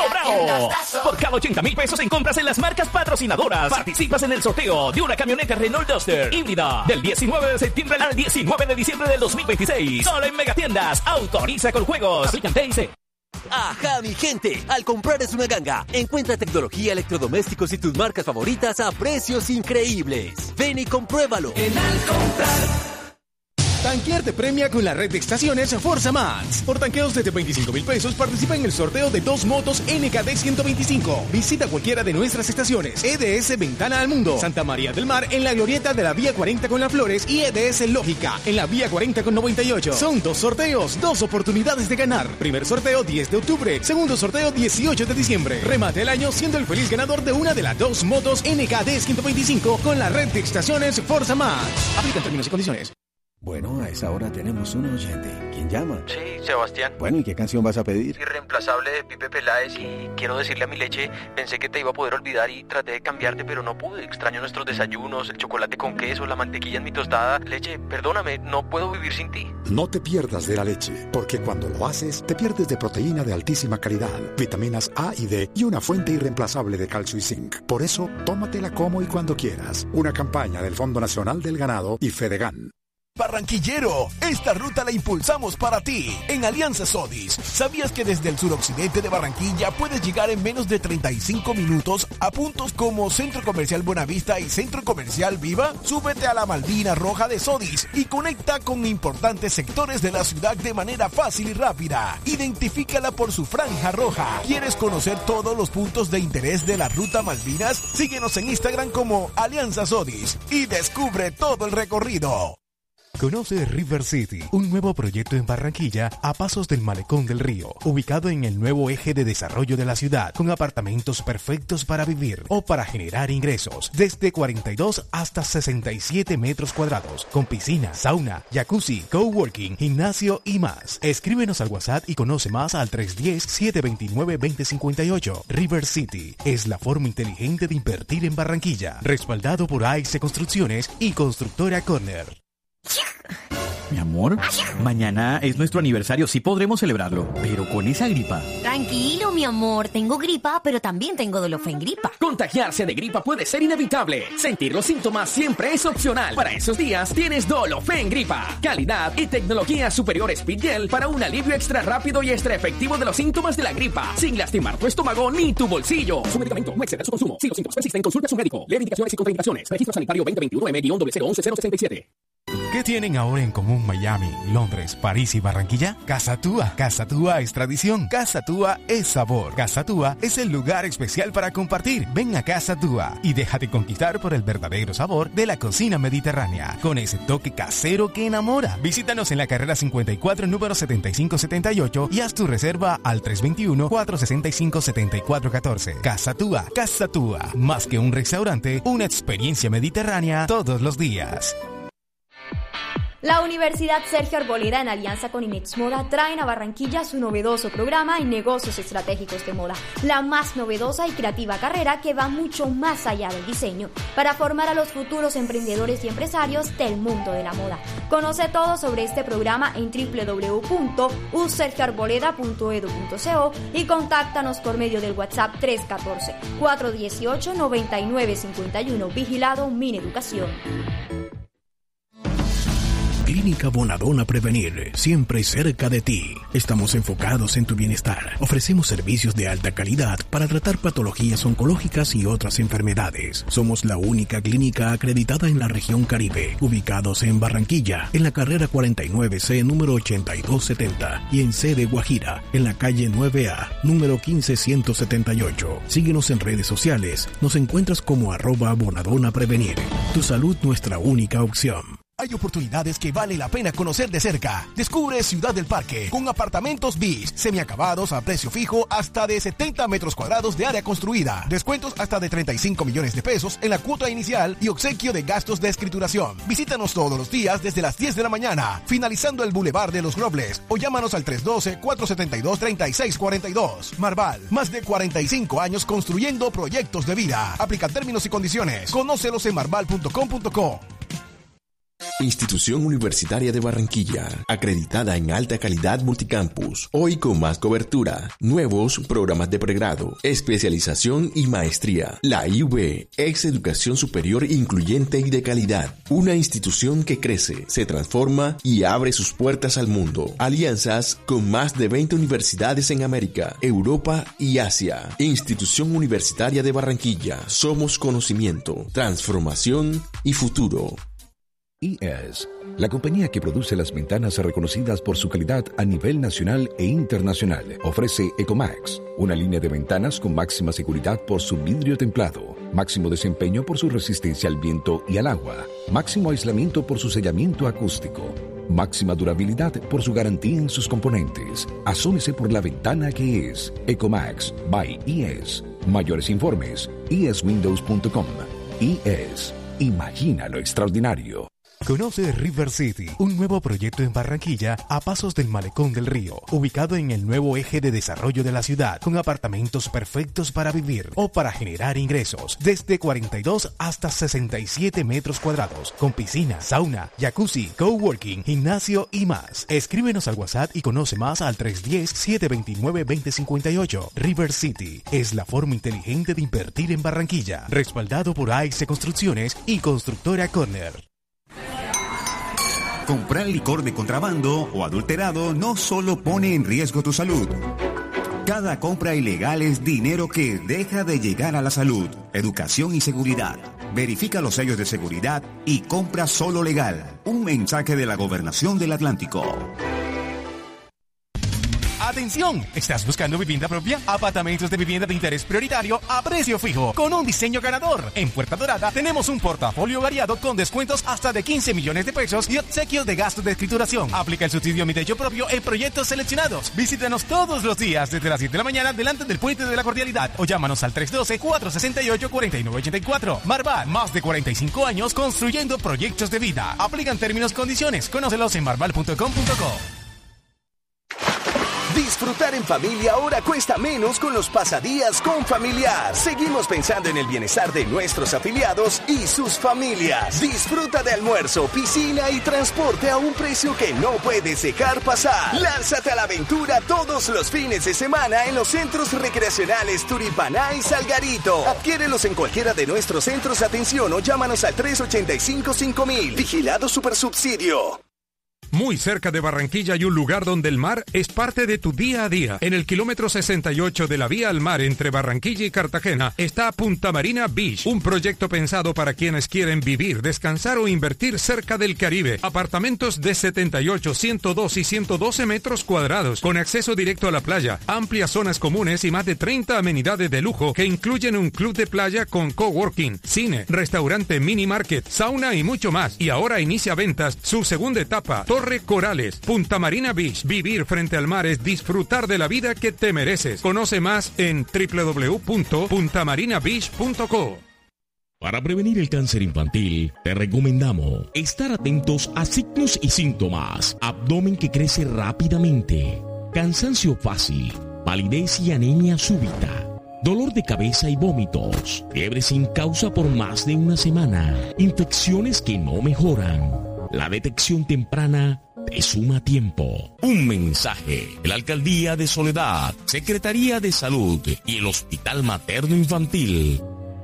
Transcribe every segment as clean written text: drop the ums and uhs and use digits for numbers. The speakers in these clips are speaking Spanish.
sobrado. Por cada 80,000 pesos en compras en las marcas patrocinadoras, participas en el sorteo de una camioneta Renault Duster híbrida del 19 de septiembre al 19 de diciembre del 2026. Solo en Megatiendas. Autoriza con juegos. Aplican T&C. ¡Ajá, mi gente! Al comprar es una ganga. Encuentra tecnología, electrodomésticos y tus marcas favoritas a precios increíbles. Ven y compruébalo. En Al Comprar. Tanquear te premia con la red de estaciones Forza Max. Por tanqueos desde 25,000 pesos participa en el sorteo de 2 motos NKD 125. Visita cualquiera de nuestras estaciones. EDS Ventana al Mundo, Santa María del Mar en la glorieta de la Vía 40 con Las Flores y EDS Lógica en la Vía 40 con 98. Son 2 sorteos, 2 oportunidades de ganar. Primer sorteo 10 de octubre, segundo sorteo 18 de diciembre. Remate el año siendo el feliz ganador de una de las 2 motos NKD 125 con la red de estaciones Forza Max. Aplican términos y condiciones. Bueno, a esa hora tenemos un oyente. ¿Quién llama? Sí, Sebastián. Bueno, ¿y qué canción vas a pedir? Irreemplazable de Pipe Peláez y quiero decirle a mi leche, pensé que te iba a poder olvidar y traté de cambiarte, pero no pude. Extraño nuestros desayunos, el chocolate con queso, la mantequilla en mi tostada. Leche, perdóname, no puedo vivir sin ti. No te pierdas de la leche, porque cuando lo haces, te pierdes de proteína de altísima calidad, vitaminas A y D y una fuente irreemplazable de calcio y zinc. Por eso, tómatela como y cuando quieras. Una campaña del Fondo Nacional del Ganado y Fedegan. Barranquillero, esta ruta la impulsamos para ti. En Alianza Sodis, ¿sabías que desde el suroccidente de Barranquilla puedes llegar en menos de 35 minutos a puntos como Centro Comercial Buenavista y Centro Comercial Viva? Súbete a la Malvina Roja de Sodis y conecta con importantes sectores de la ciudad de manera fácil y rápida. Identifícala por su franja roja. ¿Quieres conocer todos los puntos de interés de la Ruta Malvinas? Síguenos en Instagram como Alianza Sodis y descubre todo el recorrido. Conoce River City, un nuevo proyecto en Barranquilla a pasos del Malecón del Río, ubicado en el nuevo eje de desarrollo de la ciudad, con apartamentos perfectos para vivir o para generar ingresos, desde 42 hasta 67 metros cuadrados, con piscina, sauna, jacuzzi, coworking, gimnasio y más. Escríbenos al WhatsApp y conoce más al 310-729-2058. River City es la forma inteligente de invertir en Barranquilla, respaldado por AIC Construcciones y Constructora Corner. Mi amor, mañana es nuestro aniversario, sí podremos celebrarlo, pero con esa gripa. Tranquilo, mi amor, tengo gripa, pero también tengo Dolofengripa. Contagiarse de gripa puede ser inevitable. Sentir los síntomas siempre es opcional. Para esos días tienes Dolofengripa. Calidad y tecnología superior Speedgel para un alivio extra rápido y extra efectivo de los síntomas de la gripa, sin lastimar tu estómago ni tu bolsillo. Su medicamento no excede su consumo. Si los síntomas persisten, consulta a su médico. Lee indicaciones y contraindicaciones. Registro sanitario 2021-M-011-067. ¿Qué tienen ahora en común Miami, Londres, París y Barranquilla? Casa Túa. Casa Túa es tradición. Casa Túa es sabor. Casa Túa es el lugar especial para compartir. Ven a Casa Túa y déjate conquistar por el verdadero sabor de la cocina mediterránea, con ese toque casero que enamora. Visítanos en la carrera 54, número 7578 y haz tu reserva al 321-465-7414. Casa Túa. Casa Túa. Más que un restaurante, una experiencia mediterránea todos los días. La Universidad Sergio Arboleda, en alianza con Inex Moda, traen a Barranquilla su novedoso programa en negocios estratégicos de moda, la más novedosa y creativa carrera que va mucho más allá del diseño, para formar a los futuros emprendedores y empresarios del mundo de la moda. Conoce todo sobre este programa en www.usergioarboleda.edu.co y contáctanos por medio del WhatsApp 314-418-9951. Vigilado Mineducación. Clínica Bonadona Prevenir, siempre cerca de ti. Estamos enfocados en tu bienestar. Ofrecemos servicios de alta calidad para tratar patologías oncológicas y otras enfermedades. Somos la única clínica acreditada en la región Caribe, ubicados en Barranquilla, en la carrera 49C número 8270 y en sede Guajira, en la calle 9A, número 15178. Síguenos en redes sociales. Nos encuentras como @Bonadona Prevenir. Tu salud, nuestra única opción. Hay oportunidades que vale la pena conocer de cerca. Descubre Ciudad del Parque, con apartamentos bis, semiacabados a precio fijo hasta de 70 metros cuadrados de área construida. Descuentos hasta de 35 millones de pesos en la cuota inicial y obsequio de gastos de escrituración. Visítanos todos los días desde las 10 de la mañana, finalizando el Boulevard de los Robles, o llámanos al 312-472-3642. Marval, más de 45 años construyendo proyectos de vida. Aplica términos y condiciones. Conócelos en marval.com.co. Institución Universitaria de Barranquilla, acreditada en alta calidad multicampus, hoy con más cobertura, nuevos programas de pregrado, especialización y maestría. La IUB es educación superior incluyente y de calidad, una institución que crece, se transforma y abre sus puertas al mundo. Alianzas con más de 20 universidades en América, Europa y Asia. Institución Universitaria de Barranquilla, somos conocimiento, transformación y futuro. IES, la compañía que produce las ventanas reconocidas por su calidad a nivel nacional e internacional, ofrece Ecomax, una línea de ventanas con máxima seguridad por su vidrio templado, máximo desempeño por su resistencia al viento y al agua, máximo aislamiento por su sellamiento acústico, máxima durabilidad por su garantía en sus componentes. Asómese por la ventana que es Ecomax by IES. Mayores informes, ieswindows.com. IES, imagina lo extraordinario. Conoce River City, un nuevo proyecto en Barranquilla a pasos del Malecón del Río, ubicado en el nuevo eje de desarrollo de la ciudad, con apartamentos perfectos para vivir o para generar ingresos, desde 42 hasta 67 metros cuadrados, con piscina, sauna, jacuzzi, coworking, gimnasio y más. Escríbenos al WhatsApp y conoce más al 310-729-2058. River City es la forma inteligente de invertir en Barranquilla, respaldado por AIC Construcciones y Constructora Corner. Comprar licor de contrabando o adulterado no solo pone en riesgo tu salud. Cada compra ilegal es dinero que deja de llegar a la salud, educación y seguridad. Verifica los sellos de seguridad y compra solo legal. Un mensaje de la Gobernación del Atlántico. ¡Atención! ¿Estás buscando vivienda propia? Apartamentos de vivienda de interés prioritario a precio fijo, con un diseño ganador. En Puerta Dorada tenemos un portafolio variado con descuentos hasta de 15 millones de pesos y obsequios de gastos de escrituración. Aplica el subsidio Mi Techo Propio en proyectos seleccionados. Visítanos todos los días desde las 7 de la mañana delante del Puente de la Cordialidad o llámanos al 312-468-4984. Marval, más de 45 años construyendo proyectos de vida. Aplican términos y condiciones. Conócelos en marval.com.co. Disfrutar en familia ahora cuesta menos con los pasadías con Familiar. Seguimos pensando en el bienestar de nuestros afiliados y sus familias. Disfruta de almuerzo, piscina y transporte a un precio que no puedes dejar pasar. Lánzate a la aventura todos los fines de semana en los centros recreacionales Turipaná y Salgarito. Adquiérelos en cualquiera de nuestros centros de atención o llámanos al 385-5000. Vigilado Supersubsidio. Muy cerca de Barranquilla hay un lugar donde el mar es parte de tu día a día. En el kilómetro 68 de la vía al mar entre Barranquilla y Cartagena está Punta Marina Beach, un proyecto pensado para quienes quieren vivir, descansar o invertir cerca del Caribe. Apartamentos de 78, 102 y 112 metros cuadrados, con acceso directo a la playa, amplias zonas comunes y más de 30 amenidades de lujo que incluyen un club de playa con coworking, cine, restaurante, mini market, sauna y mucho más. Y ahora inicia ventas su segunda etapa, Torre Corales, Punta Marina Beach. Vivir frente al mar es disfrutar de la vida que te mereces. Conoce más en www.puntamarinabeach.co. Para prevenir el cáncer infantil, te recomendamos estar atentos a signos y síntomas. Abdomen que crece rápidamente, cansancio fácil, palidez y anemia súbita, dolor de cabeza y vómitos, fiebre sin causa por más de una semana, infecciones que no mejoran. La detección temprana te suma tiempo. Un mensaje de la Alcaldía de Soledad, Secretaría de Salud y el Hospital Materno Infantil.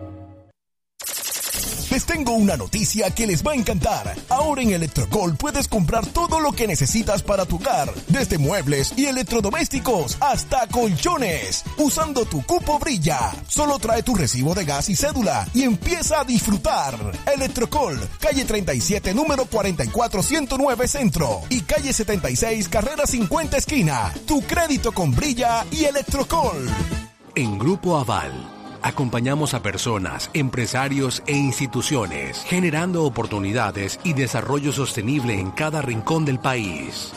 Les tengo una noticia que les va a encantar. Ahora en Electrocol puedes comprar todo lo que necesitas para tu hogar, desde muebles y electrodomésticos hasta colchones, usando tu cupo Brilla. Solo trae tu recibo de gas y cédula y empieza a disfrutar. Electrocol, calle 37, número 44109 Centro y calle 76, carrera 50 esquina. Tu crédito con Brilla y Electrocol. En Grupo Aval acompañamos a personas, empresarios e instituciones, generando oportunidades y desarrollo sostenible en cada rincón del país.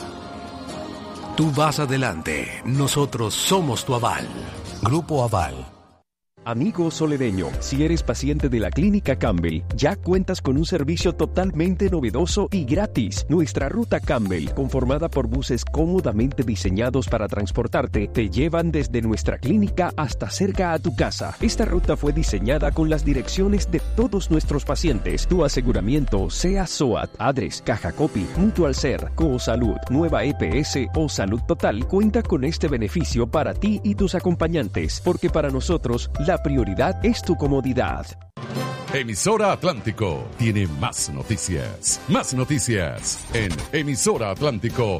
Tú vas adelante, nosotros somos tu aval. Grupo Aval. Amigo soledeño, si eres paciente de la Clínica Campbell, ya cuentas con un servicio totalmente novedoso y gratis. Nuestra ruta Campbell, conformada por buses cómodamente diseñados para transportarte, te llevan desde nuestra clínica hasta cerca a tu casa. Esta ruta fue diseñada con las direcciones de todos nuestros pacientes. Tu aseguramiento, sea SOAT, ADRES, Caja Copy, Mutual Ser, Cosalud, Nueva EPS o Salud Total, cuenta con este beneficio para ti y tus acompañantes, porque para nosotros la prioridad es tu comodidad. Emisora Atlántico tiene más noticias. Más noticias en Emisora Atlántico.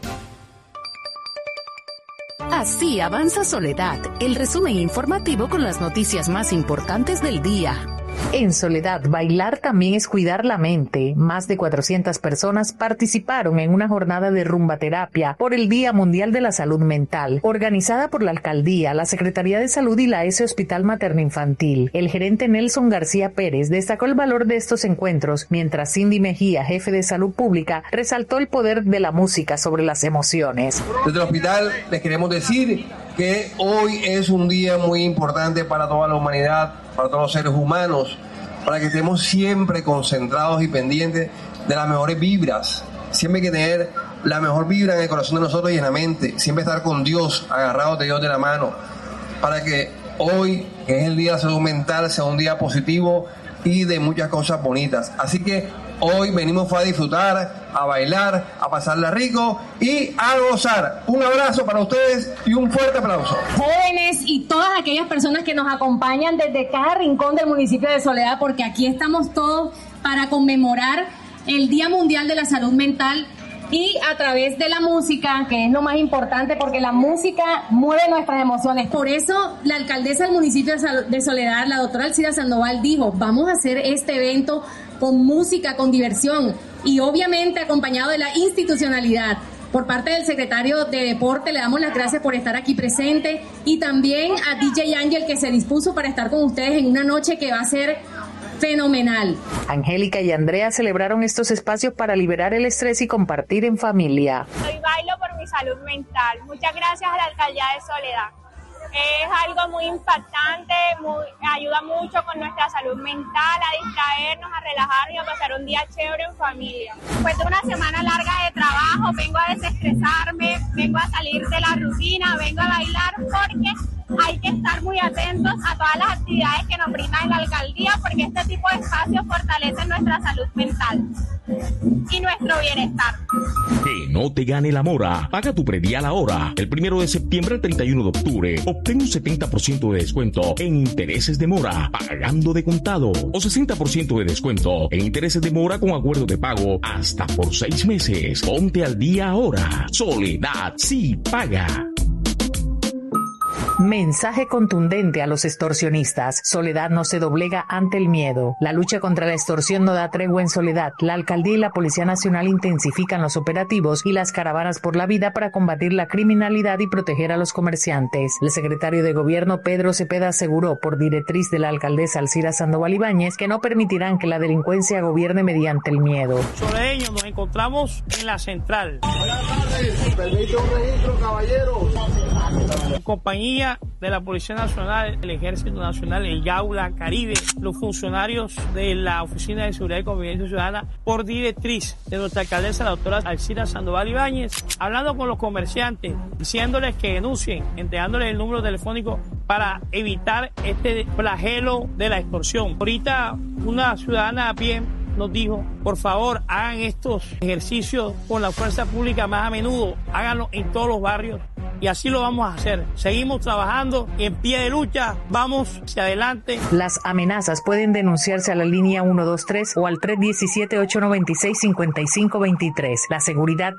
Así avanza Soledad, el resumen informativo con las noticias más importantes del día. En Soledad, bailar también es cuidar la mente. Más de 400 personas participaron en una jornada de rumbaterapia por el Día Mundial de la Salud Mental, organizada por la Alcaldía, la Secretaría de Salud y la S Hospital Materno Infantil. El gerente Nelson García Pérez destacó el valor de estos encuentros, mientras Cindy Mejía, jefe de Salud Pública, resaltó el poder de la música sobre las emociones. Desde el hospital les queremos decir que hoy es un día muy importante para toda la humanidad, para todos los seres humanos, para que estemos siempre concentrados y pendientes de las mejores vibras. Siempre hay que tener la mejor vibra en el corazón de nosotros y en la mente. Siempre estar con Dios, agarrados de Dios de la mano, para que hoy, que es el Día de la Salud Mental, sea un día positivo y de muchas cosas bonitas. Así que hoy venimos a disfrutar, a bailar, a pasarla rico y a gozar. Un abrazo para ustedes y un fuerte aplauso. Jóvenes y todas aquellas personas que nos acompañan desde cada rincón del municipio de Soledad, porque aquí estamos todos para conmemorar el Día Mundial de la Salud Mental y a través de la música, que es lo más importante, porque la música mueve nuestras emociones. Por eso la alcaldesa del municipio de Soledad, la doctora Alcira Sandoval, dijo: vamos a hacer este evento con música, con diversión y obviamente acompañado de la institucionalidad. Por parte del secretario de Deporte le damos las gracias por estar aquí presente y también a DJ Ángel, que se dispuso para estar con ustedes en una noche que va a ser fenomenal. Angélica y Andrea celebraron estos espacios para liberar el estrés y compartir en familia. Hoy bailo por mi salud mental. Muchas gracias a la alcaldía de Soledad. Es algo muy impactante, ayuda mucho con nuestra salud mental, a distraernos, a relajarnos y a pasar un día chévere en familia. Después de una semana larga de trabajo, vengo a desestresarme, vengo a salir de la rutina, vengo a bailar porque hay que estar muy atentos a todas las actividades que nos brinda la alcaldía, porque este tipo de espacios fortalecen nuestra salud mental y nuestro bienestar. Que no te gane la mora. Paga tu predial ahora. El 1 de septiembre al 31 de octubre. Obtén un 70% de descuento en intereses de mora, pagando de contado. O 60% de descuento en intereses de mora con acuerdo de pago hasta por 6 meses. Ponte al día ahora. Soledad sí paga. Mensaje contundente a los extorsionistas. Soledad no se doblega ante el miedo. La lucha contra la extorsión no da tregua en Soledad. La alcaldía y la Policía Nacional intensifican los operativos y las caravanas por la vida para combatir la criminalidad y proteger a los comerciantes. El secretario de Gobierno, Pedro Cepeda, aseguró, por directriz de la alcaldesa Alcira Sandoval Ibáñez, que no permitirán que la delincuencia gobierne mediante el miedo. Soledeños, nos encontramos en la central. Buenas tardes. Permite un registro, caballero. En compañía de la Policía Nacional, el Ejército Nacional, el Gaula, Caribe, los funcionarios de la Oficina de Seguridad y Convivencia Ciudadana, por directriz de nuestra alcaldesa, la doctora Alcira Sandoval Ibáñez, hablando con los comerciantes, diciéndoles que denuncien, entregándoles el número telefónico para evitar este flagelo de la extorsión. Ahorita una ciudadana a pie nos dijo: por favor, hagan estos ejercicios con la fuerza pública más a menudo, háganlo en todos los barrios. Y así lo vamos a hacer. Seguimos trabajando en pie de lucha. Vamos hacia adelante. Las amenazas pueden denunciarse a la línea 123 o al 317-896-5523. La seguridad